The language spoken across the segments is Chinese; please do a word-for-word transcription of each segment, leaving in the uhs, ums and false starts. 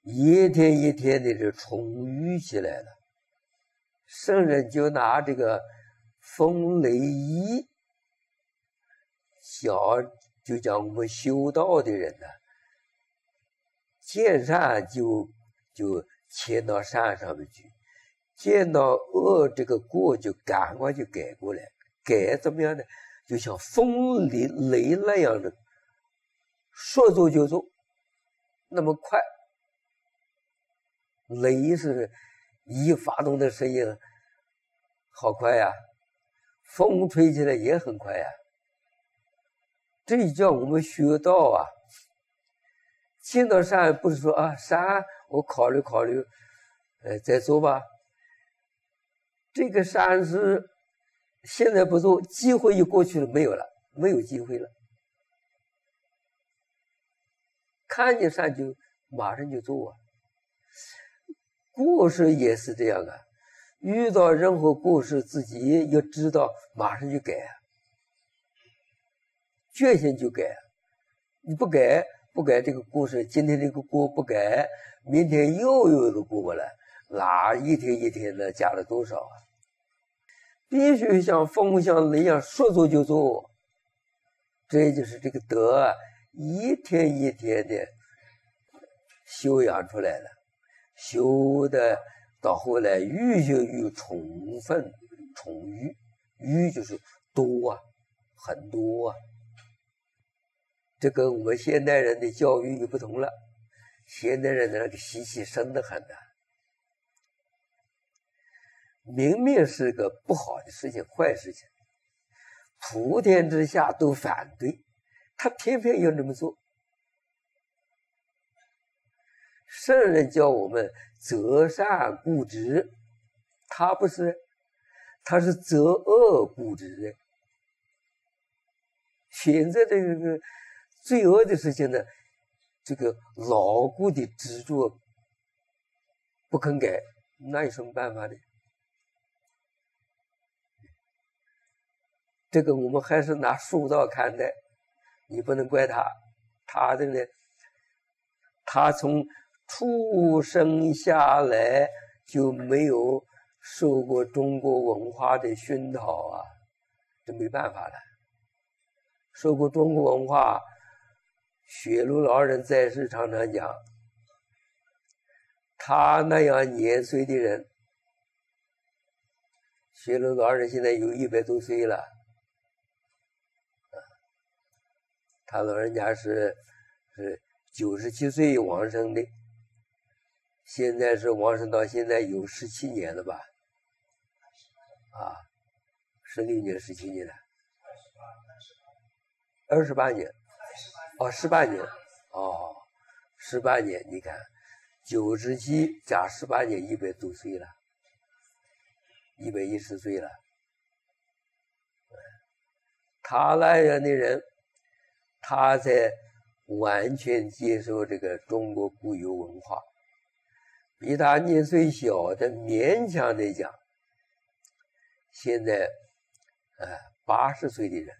一天一天的这充裕起来了。圣人就拿这个风雷一讲，就讲我们修道的人呢，见善就就迁到善上面去，见到恶这个过就赶快就改过来，改怎么样呢？就像风雷雷那样的，说做就做，那么快。雷是一发动的声音好快呀，风吹起来也很快呀。这叫我们学道啊，见到善不是说啊善我考虑考虑，呃再做吧。这个善是现在不做，机会又过去了，没有了，没有机会了。看见善就马上就做啊。过失也是这样啊，遇到任何过失，自己要知道，马上就改啊，决心就改。你不改，不改这个过失，今天这个过不改，明天又有一个过了，哪一天一天的加了多少啊？必须像风像雷一样，说做就做，这就是这个德啊，一天一天的修养出来了。修的到后来愈修愈充分充裕，裕就是多啊，很多啊。这跟我们现代人的教育就不同了，现代人的那个习气深得很的、啊，明明是个不好的事情、坏事情，普天之下都反对，他偏偏要这么做。圣人教我们择善固执，他不是，他是择恶固执。选择这个罪恶的事情呢，这个牢固的执着不肯改，那有什么办法呢？这个我们还是拿书道看待，你不能怪他，他这个呢，他从出生下来就没有受过中国文化的熏陶啊，这没办法了。受过中国文化，雪庐老人在世常常讲，他那样年岁的人，雪庐老人现在有一百多岁了，他老人家是是九十七岁往生的。现在是往生到现在有十七年了吧？啊，十六年、十七年了，二十八年，哦，十八年，哦，十八年，你看，九十七加十八年，一百多岁了，一百一十岁了。他那样的人，他才完全接受这个中国固有文化。比他年岁小的勉强的讲，现在呃八十岁的人，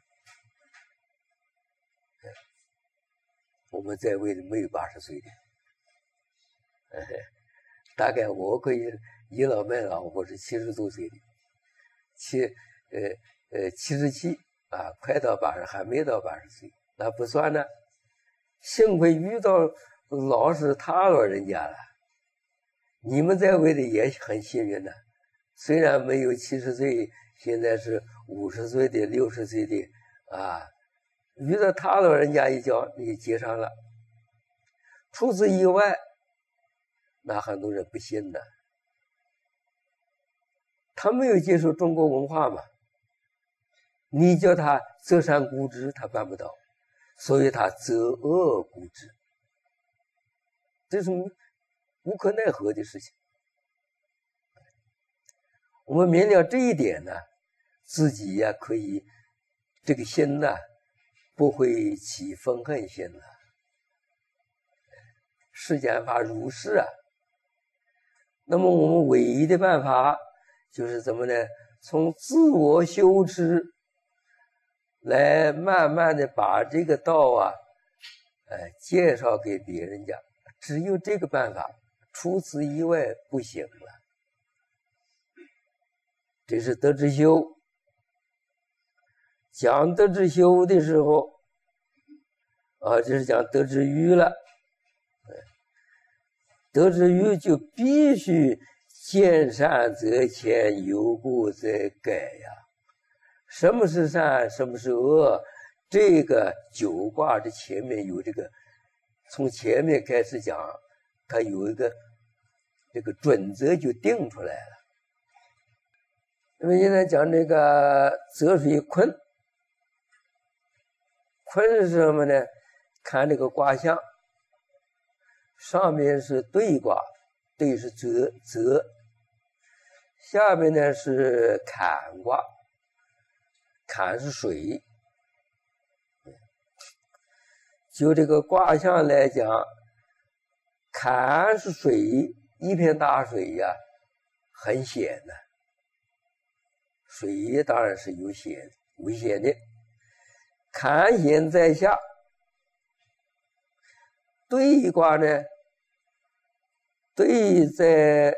我们在位的没有八十岁的，呃，大概我可以倚老卖老，我是七十多岁的，七呃呃七十七啊，快到八十，还没到八十岁，那不算呢。幸亏遇到老是他老人家了。你们在位的也很幸运的，虽然没有七十岁，现在是五十岁的、六十岁的啊，遇到他老人家一叫，你接上了。除此以外，那很多人不信的，他没有接受中国文化嘛，你叫他择善固执，他办不到，所以他择恶固执，这是无可奈何的事情。我们明了这一点呢，自己呀、啊、可以这个心呢不会起愤恨心了。世间法如是啊。那么我们唯一的办法就是怎么呢？从自我修持来慢慢的把这个道啊，呃，介绍给别人家， 只有这个办法，除此以外不行了。这是德智修。讲德智修的时候，啊，这是讲德智育了。德智育就必须见善则迁，有过则改呀。什么是善，什么是恶？这个九卦的前面有这个，从前面开始讲，它有一个这个准则就定出来了。那么现在讲这个泽水坤，坤是什么呢？看这个卦象，上面是兑卦，兑是泽泽，下面呢是坎卦，坎是水。就这个卦象来讲，坎是水，一片大水呀，很险的。水当然是有险危险的，坎险在下。兑卦呢，兑在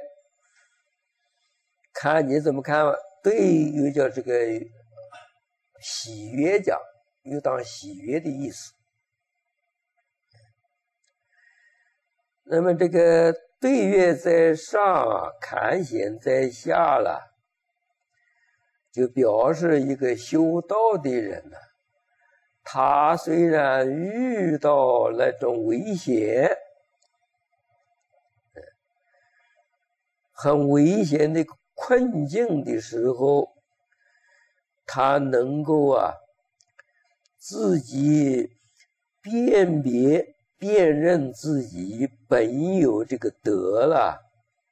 看你怎么看吧。兑又叫这个喜悦讲，又当喜悦的意思。那么这个兑月在上，坎险在下了，就表示一个修道的人呢、啊，他虽然遇到那种危险，很危险的困境的时候，他能够啊自己辨别辨认自己本有这个德了，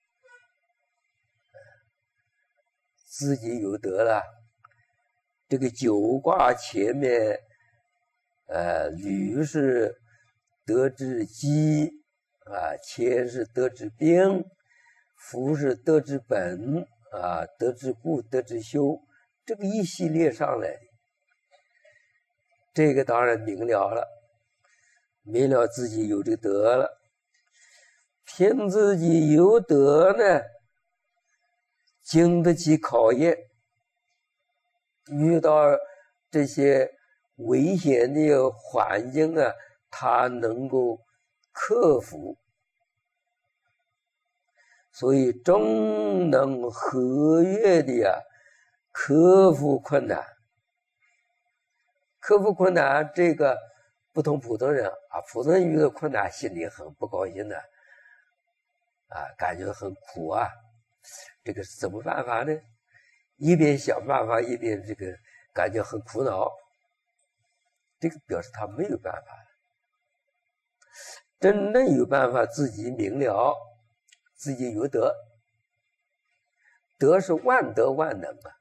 自己有德了。这个九卦前面，呃，履是德之基啊，谦是德之兵，福是德之本啊，德之固，德之修，这个一系列上来的，这个当然明了了。明了自己有这个德了，凭自己有德呢，经得起考验，遇到这些危险的环境啊，他能够克服，所以终能和悦的呀，克服困难。克服困难，这个不同普通人啊，普通人遇到困难心里很不高兴的，啊，感觉很苦啊。这个是怎么办法呢？一边想办法，一边这个感觉很苦恼。这个表示他没有办法。真正有办法，自己明了，自己有德。德是万德万能啊，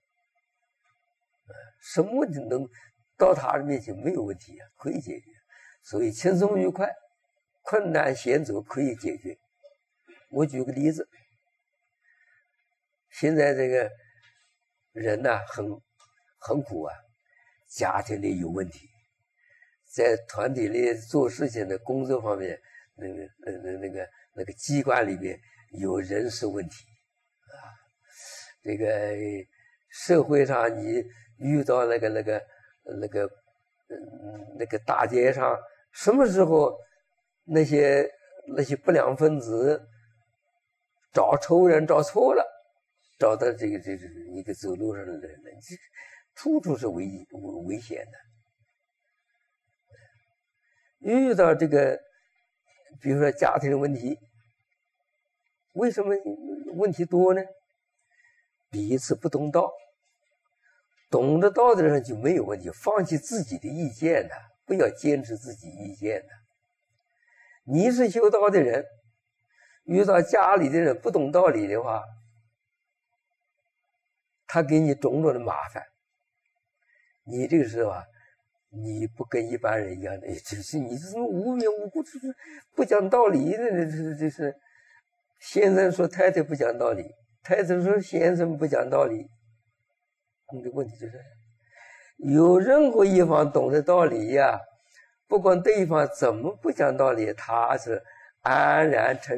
什么问题能到他的面前没有问题啊，可以解决。所以轻松愉快，困难险阻可以解决。我举个例子，现在这个人呢、啊、很很苦啊，家庭里有问题，在团体里做事情的工作方面，那个那那那个那个机关里面有人事问题啊，这个社会上你遇到那个那个那个嗯那个大街上，什么时候那些那些不良分子找仇人找错了，找到这个这个一个走路上的人，这处处是危危险的。遇到这个，比如说家庭的问题，为什么问题多呢？彼此不懂道，懂得道的人就没有问题，放弃自己的意见的，不要坚持自己意见的。你是修道的人，遇到家里的人不懂道理的话，他给你种种的麻烦，你这个时候啊，你不跟一般人一样的，只是你这种无缘无故就是不讲道理的，这是这是先生说太太不讲道理，太太说先生不讲道理。你的问题就是有任何一方懂得道理呀，不管对方怎么不讲道理，他是安然成